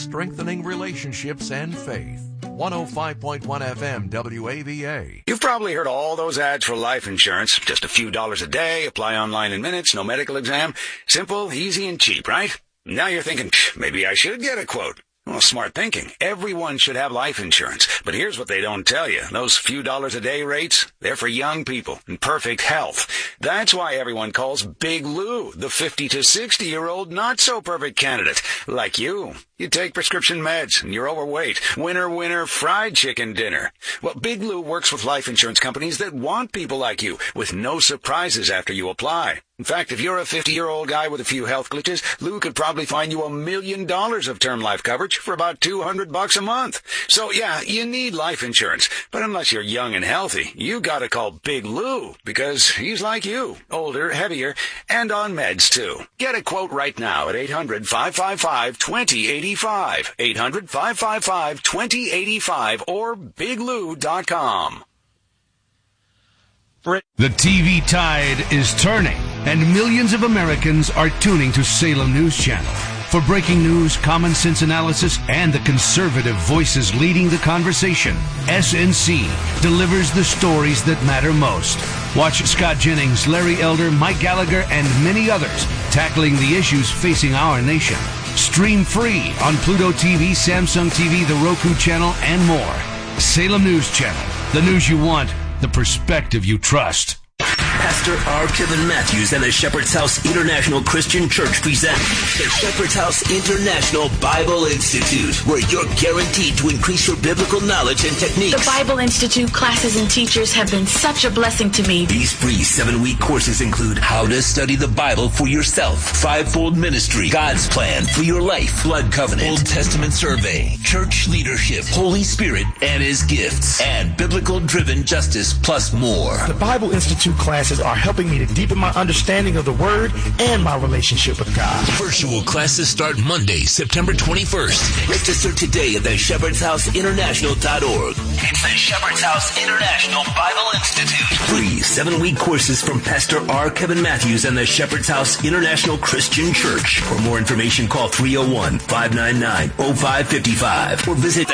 strengthening relationships and faith. 105.1 FM WAVA. You've probably heard all those ads for life insurance. Just a few dollars a day, apply online in minutes, no medical exam. Simple, easy, and cheap, right? Now you're thinking, maybe I should get a quote. Well, smart thinking. Everyone should have life insurance. But here's what they don't tell you. Those few dollars a day rates, they're for young people in perfect health. That's why everyone calls Big Lou the 50 to 60-year-old not-so-perfect candidate. Like you. You take prescription meds and you're overweight. Winner, winner, fried chicken dinner. Well, Big Lou works with life insurance companies that want people like you with no surprises after you apply. In fact, if you're a 50-year-old guy with a few health glitches, Lou could probably find you $1 million of term life coverage for about $200 a month. So yeah, you need life insurance. But unless you're young and healthy, you gotta call Big Lou because he's like you, older, heavier, and on meds too. Get a quote right now at 800-555-2085. 800-555-2085 or biglou.com. The TV tide is turning, and millions of Americans are tuning to Salem News Channel. For breaking news, common sense analysis, and the conservative voices leading the conversation, SNC delivers the stories that matter most. Watch Scott Jennings, Larry Elder, Mike Gallagher, and many others tackling the issues facing our nation. Stream free on Pluto TV, Samsung TV, the Roku channel, and more. Salem News Channel. The news you want, the perspective you trust. Pastor R. Kevin Matthews and the Shepherd's House International Christian Church present the Shepherd's House International Bible Institute, where you're guaranteed to increase your biblical knowledge and techniques. The Bible Institute classes and teachers have been such a blessing to me. These free 7-week courses include how to study the Bible for yourself, fivefold ministry, God's plan for your life, blood covenant, Old Testament survey, church leadership, Holy Spirit and His gifts, and biblical-driven justice, plus more. The Bible Institute classes are helping me to deepen my understanding of the Word and my relationship with God. Virtual classes start Monday, September 21st. Register today at theshepherdshouseinternational.org. It's the Shepherd's House International Bible Institute. Free 7-week courses from Pastor R. Kevin Matthews and the Shepherd's House International Christian Church. For more information, call 301-599-0555 or visit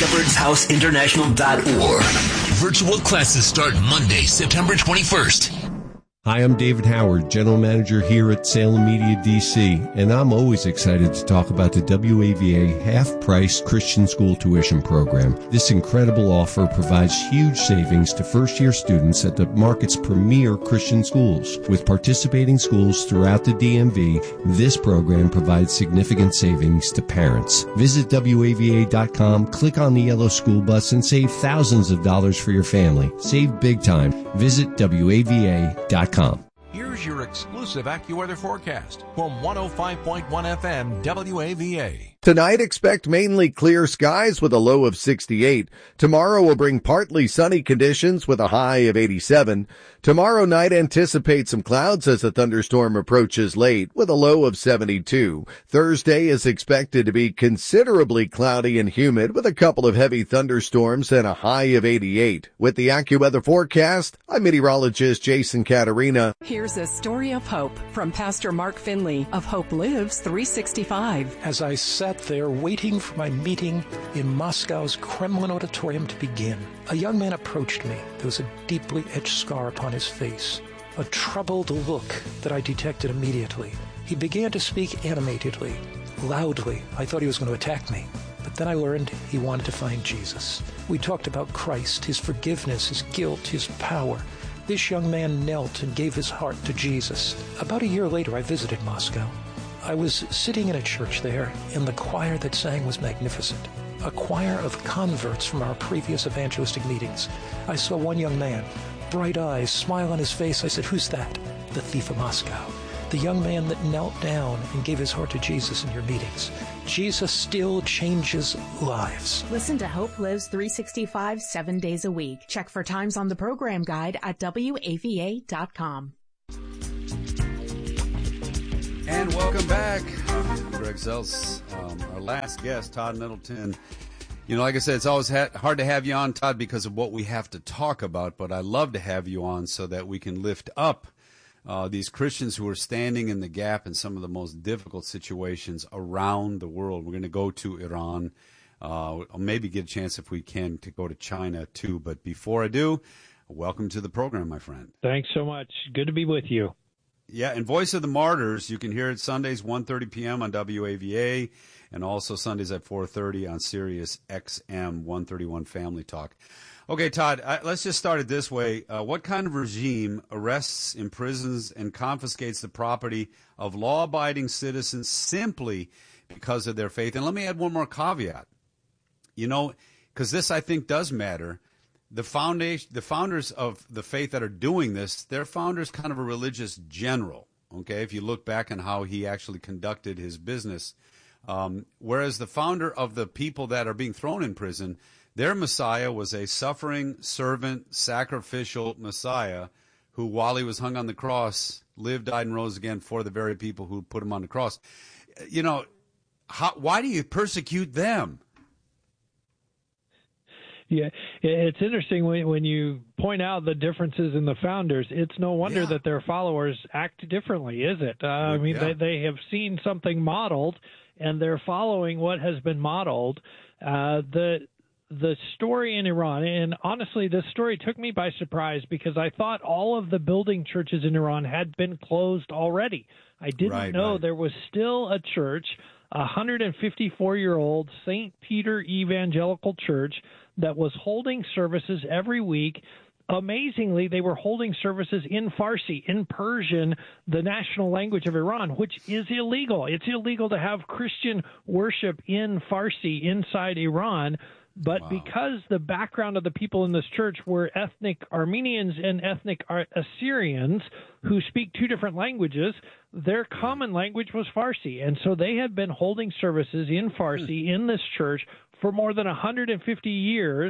theshepherdshouseinternational.org. Virtual classes start Monday, September 21st. Hi, I'm David Howard, General Manager here at Salem Media DC, and I'm always excited to talk about the WAVA half-price Christian school tuition program. This incredible offer provides huge savings to first-year students at the market's premier Christian schools. With participating schools throughout the DMV, this program provides significant savings to parents. Visit WAVA.com, click on the yellow school bus, and save thousands of dollars for your family. Save big time. Visit WAVA.com. Here's your exclusive AccuWeather forecast from 105.1 FM WAVA. Tonight, expect mainly clear skies with a low of 68. Tomorrow will bring partly sunny conditions with a high of 87. Tomorrow night, anticipate some clouds as a thunderstorm approaches late with a low of 72. Thursday is expected to be considerably cloudy and humid with a couple of heavy thunderstorms and a high of 88. With the AccuWeather forecast, I'm meteorologist Jason Caterina. Here's a story of hope from Pastor Mark Finley of Hope Lives 365. As I sat there waiting for my meeting in Moscow's Kremlin auditorium to begin, a young man approached me. There was a deeply etched scar upon his face, a troubled look that I detected immediately. He began to speak animatedly, loudly. I thought he was going to attack me, but then I learned he wanted to find Jesus. We talked about Christ, His forgiveness, His guilt, His power. This young man knelt and gave his heart to Jesus. About a year later, I visited Moscow. I was sitting in a church there, and the choir that sang was magnificent. A choir of converts from our previous evangelistic meetings. I saw one young man, bright eyes, smile on his face. I said, "Who's that?" "The thief of Moscow." The young man that knelt down and gave his heart to Jesus in your meetings. Jesus still changes lives. Listen to Hope Lives 365 7 days a week. Check for times on the program guide at WAVA.com. And welcome back. I'm Greg Sells. Our last guest, Todd Middleton. You know, like I said, it's always hard to have you on, Todd, because of what we have to talk about, but I love to have you on so that we can lift up these Christians who are standing in the gap in some of the most difficult situations around the world. We're going to go to Iran. I'll maybe get a chance, if we can, to go to China, too. But before I do, welcome to the program, my friend. Thanks so much. Good to be with you. Yeah, and Voice of the Martyrs, you can hear it Sundays, 1:30 p.m. on WAVA, and also Sundays at 4:30 on Sirius XM 131 Family Talk. Okay, Todd, let's just start it this way. What kind of regime arrests, imprisons, and confiscates the property of law-abiding citizens simply because of their faith? And let me add one more caveat. You know, because this, I think, does matter. The founders of the faith that are doing this, their founder's kind of a religious general, okay, if you look back on how he actually conducted his business. Whereas the founder of the people that are being thrown in prison, their Messiah was a suffering, servant, sacrificial Messiah who, while he was hung on the cross, lived, died, and rose again for the very people who put him on the cross. You know, why do you persecute them? Yeah, it's interesting when you point out the differences in the founders. It's no wonder that their followers act differently, is it? I mean, they have seen something modeled, and they're following what has been modeled. The story in Iran, and honestly, this story took me by surprise because I thought all of the building churches in Iran had been closed already. I didn't know there was still a church, a 154-year-old St. Peter Evangelical Church, that was holding services every week. Amazingly, they were holding services in Farsi, in Persian, the national language of Iran, which is illegal. It's illegal to have Christian worship in Farsi inside Iran. But because the background of the people in this church were ethnic Armenians and ethnic Assyrians who speak two different languages, their common language was Farsi. And so they had been holding services in Farsi in this church for more than 150 years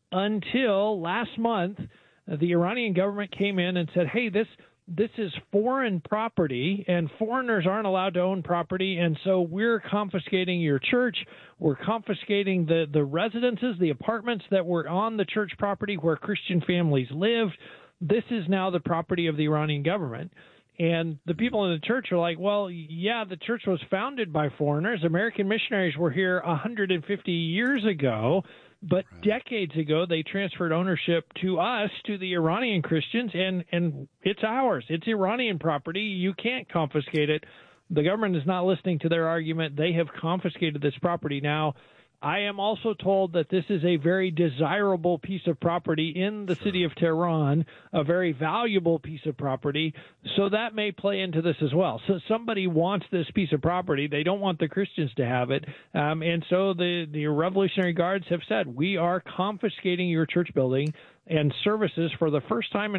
until last month. The Iranian government came in and said, hey, this is foreign property, and foreigners aren't allowed to own property, and so we're confiscating your church. We're confiscating the residences, the apartments that were on the church property where Christian families lived. This is now the property of the Iranian government. And the people in the church are like, well, yeah, the church was founded by foreigners. American missionaries were here 150 years ago. But decades ago, they transferred ownership to us, to the Iranian Christians, and it's ours. It's Iranian property. You can't confiscate it. The government is not listening to their argument. They have confiscated this property. Now, I am also told that this is a very desirable piece of property in the city of Tehran, a very valuable piece of property, so that may play into this as well. So somebody wants this piece of property. They don't want the Christians to have it, and so the Revolutionary Guards have said, we are confiscating your church building, and services for the first time in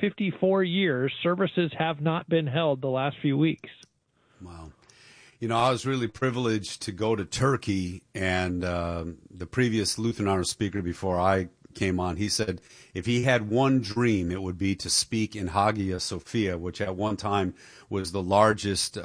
154 years, services have not been held the last few weeks. Wow. You know, I was really privileged to go to Turkey, and the previous Lutheran Honor speaker before I came on, he said if he had one dream, it would be to speak in Hagia Sophia, which at one time was the largest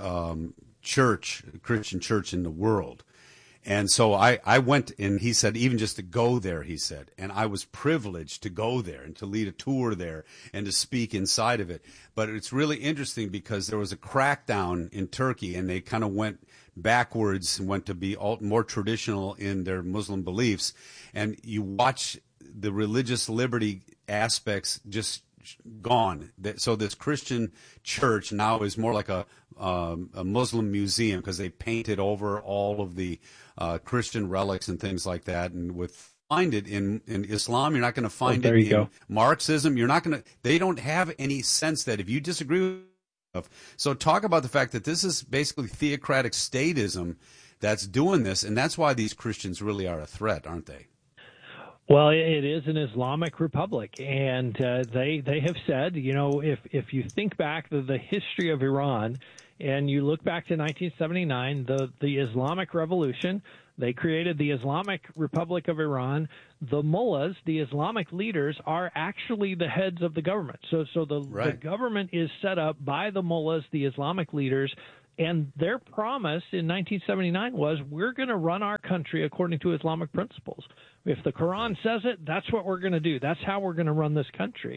Christian church in the world. And so I went, and he said, even just to go there, he said, and I was privileged to go there and to lead a tour there and to speak inside of it. But it's really interesting because there was a crackdown in Turkey, and they kind of went backwards and went to be more traditional in their Muslim beliefs. And you watch the religious liberty aspects just gone. So this Christian church now is more like a Muslim museum because they painted over all of the Christian relics and things like that. And find it in Islam, you're not going to find it in Marxism. You're not going to. They don't have any sense that if you disagree with. So talk about the fact that this is basically theocratic statism that's doing this, and that's why these Christians really are a threat, aren't they? Well, it is an Islamic republic, and they have said, you know, if you think back to the history of Iran and you look back to 1979, the Islamic Revolution, they created the Islamic Republic of Iran. The mullahs, the Islamic leaders, are actually the heads of the government. So the government is set up by the mullahs, the Islamic leaders. And their promise in 1979 was, we're going to run our country according to Islamic principles. If the Quran says it, that's what we're going to do. That's how we're going to run this country.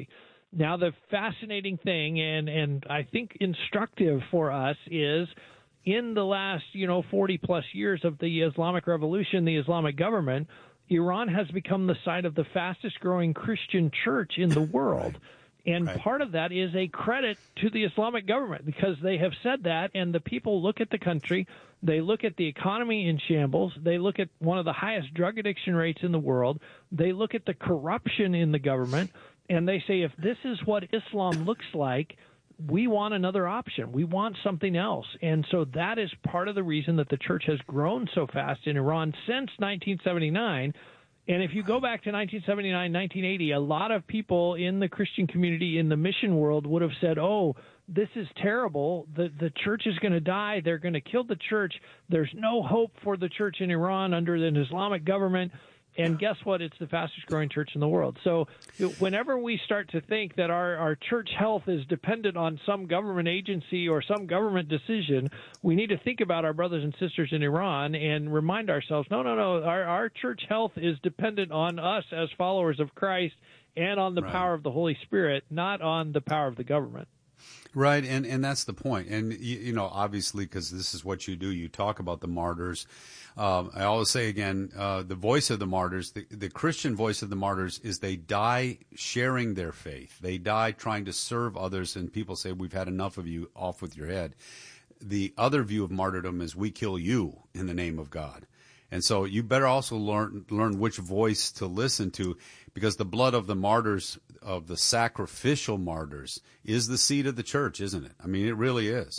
Now, the fascinating thing, and I think instructive for us, is in the last 40-plus years of the Islamic Revolution, the Islamic government, Iran has become the site of the fastest-growing Christian church in the world. And part of that is a credit to the Islamic government, because they have said that, and the people look at the country, they look at the economy in shambles, they look at one of the highest drug addiction rates in the world, they look at the corruption in the government, and they say, if this is what Islam looks like, we want another option. We want something else. And so that is part of the reason that the church has grown so fast in Iran since 1979. And if you go back to 1979, 1980, a lot of people in the Christian community in the mission world would have said, oh, this is terrible. The church is going to die. They're going to kill the church. There's no hope for the church in Iran under an Islamic government. And guess what? It's the fastest growing church in the world. So whenever we start to think that our church health is dependent on some government agency or some government decision, we need to think about our brothers and sisters in Iran and remind ourselves, no. Our church health is dependent on us as followers of Christ and on the power of the Holy Spirit, not on the power of the government. Right, and that's the point. And, obviously, because this is what you do, you talk about the martyrs. I always say again, the voice of the martyrs, the Christian voice of the martyrs is they die sharing their faith. They die trying to serve others, and people say, we've had enough of you, off with your head. The other view of martyrdom is we kill you in the name of God. And so you better also learn which voice to listen to, because the blood of the martyrs, of the sacrificial martyrs, is the seed of the church, isn't it? I mean, it really is.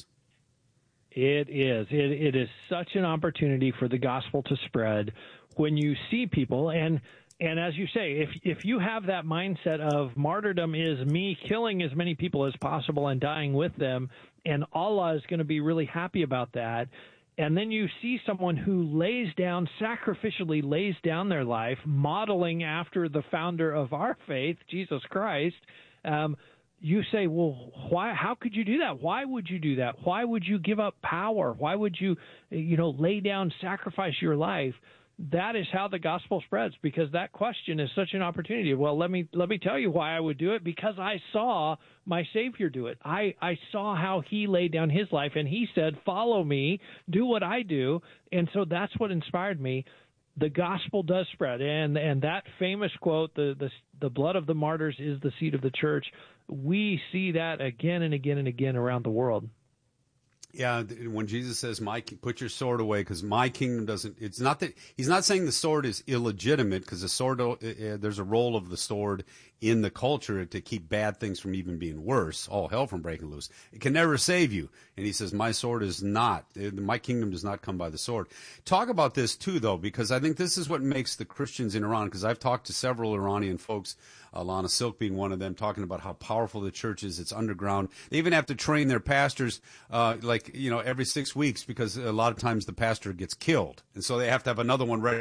It is. It is such an opportunity for the gospel to spread when you see people. And as you say, if you have that mindset of martyrdom is me killing as many people as possible and dying with them, and Allah is going to be really happy about that, and then you see someone who sacrificially lays down their life, modeling after the founder of our faith, Jesus Christ, you say, well, why? How could you do that? Why would you do that? Why would you give up power? Why would you, lay down, sacrifice your life? That is how the gospel spreads, because that question is such an opportunity. Well, let me tell you why I would do it, because I saw my Savior do it. I saw how he laid down his life, and he said, follow me, do what I do. And so that's what inspired me. The gospel does spread. And that famous quote, the blood of the martyrs is the seed of the church, we see that again and again and again around the world. Yeah, when Jesus says, put your sword away, because my kingdom doesn't, it's not that, he's not saying the sword is illegitimate, because the sword, there's a role of the sword in the culture to keep bad things from even being worse, all hell from breaking loose. It can never save you. And he says, my sword is not, my kingdom does not come by the sword. Talk about this too, though, because I think this is what makes the Christians in Iran, because I've talked to several Iranian folks, Lana Silk being one of them, talking about how powerful the church is. It's underground. They even have to train their pastors, every 6 weeks, because a lot of times the pastor gets killed. And so they have to have another one ready.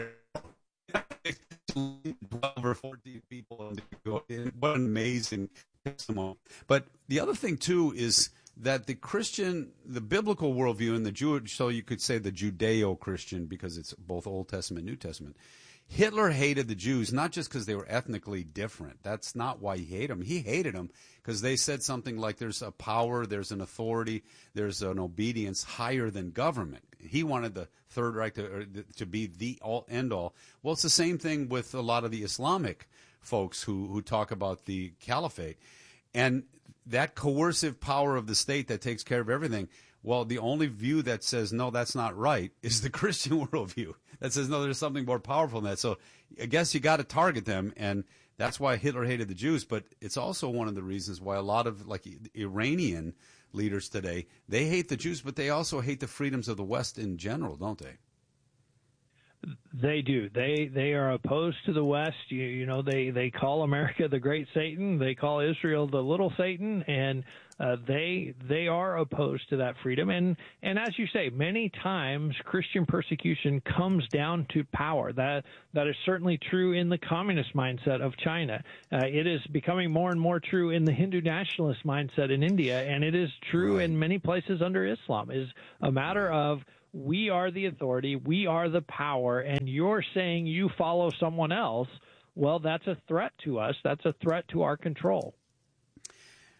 12 or 14 people. What an amazing testimony. But the other thing, too, is that the biblical worldview and the Jewish, so you could say the Judeo-Christian, because it's both Old Testament and New Testament, Hitler hated the Jews, not just because they were ethnically different. That's not why he hated them. He hated them because they said something like there's a power, there's an authority, there's an obedience higher than government. He wanted the Third Reich to be the end all. Well, it's the same thing with a lot of the Islamic folks who talk about the caliphate. And that coercive power of the state that takes care of everything, well, the only view that says, no, that's not right, is the Christian worldview that says, no, there's something more powerful than that. So I guess you got to target them, and that's why Hitler hated the Jews. But it's also one of the reasons why a lot of Iranian leaders today, they hate the Jews, but they also hate the freedoms of the West in general, don't they? They do. They are opposed to the West. They call America the Great Satan. They call Israel the Little Satan, and they are opposed to that freedom. And as you say, many times Christian persecution comes down to power. That is certainly true in the communist mindset of China. It is becoming more and more true in the Hindu nationalist mindset in India, and it is true in many places under Islam. It is a matter of, we are the authority, we are the power, and you're saying you follow someone else. Well, that's a threat to us. That's a threat to our control.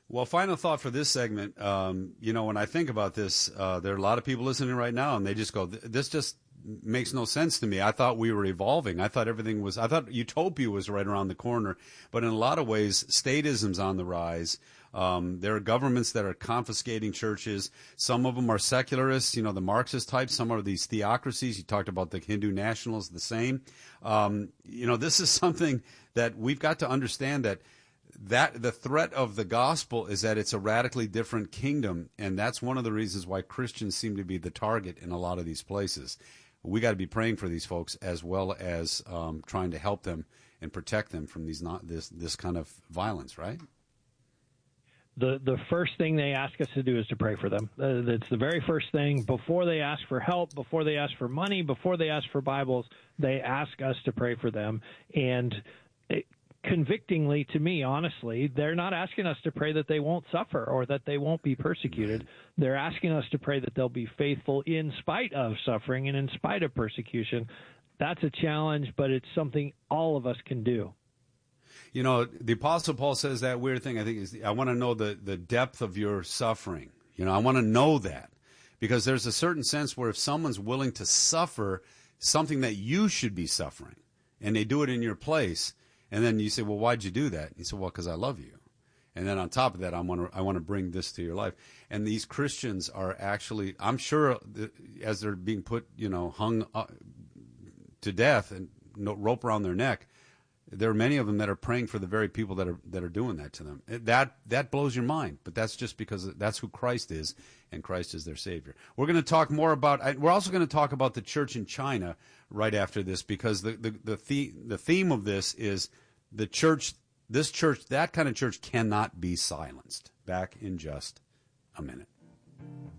Well, final thought for this segment. When I think about this, there are a lot of people listening right now, and they just go, this just makes no sense to me. I thought we were evolving. I thought utopia was right around the corner. But in a lot of ways, statism's on the rise. There are governments that are confiscating churches. Some of them are secularists, the Marxist type. Some are these theocracies. You talked about the Hindu nationals, the same. This is something that we've got to understand, that the threat of the gospel is that it's a radically different kingdom, and that's one of the reasons why Christians seem to be the target in a lot of these places. We got to be praying for these folks, as well as trying to help them and protect them from this kind of violence, right? The first thing they ask us to do is to pray for them. That's the very first thing. Before they ask for help, before they ask for money, before they ask for Bibles, they ask us to pray for them. And convictingly to me, honestly, they're not asking us to pray that they won't suffer or that they won't be persecuted. They're asking us to pray that they'll be faithful in spite of suffering and in spite of persecution. That's a challenge, but it's something all of us can do. The Apostle Paul says that weird thing, I think, is I want to know the depth of your suffering. I want to know that, because there's a certain sense where if someone's willing to suffer something that you should be suffering, and they do it in your place, and then you say, well, why'd you do that? And he said, well, because I love you. And then on top of that, I want to bring this to your life. And these Christians are actually, I'm sure, as they're being put, hung to death and rope around their neck, there are many of them that are praying for the very people that are doing that to them. That blows your mind, but that's just because that's who Christ is, and Christ is their Savior. We're going to talk more about. We're also going to talk about the church in China right after this, because the theme of this is the church. This church, that kind of church, cannot be silenced. Back in just a minute.